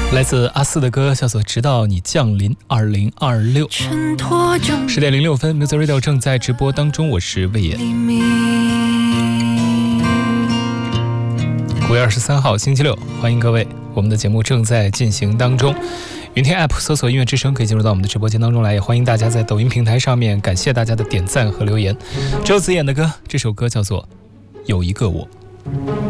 来自阿四的歌叫做《直到你降临2026》。10点06分 ，Music Radio 正在直播当中，我是魏延。5月23号星期六，欢迎各位，我们的节目正在进行当中。云天 App 搜索音乐之声可以进入到我们的直播间当中来，也欢迎大家在抖音平台上面，感谢大家的点赞和留言。周子演的歌，这首歌叫做《有一个我》。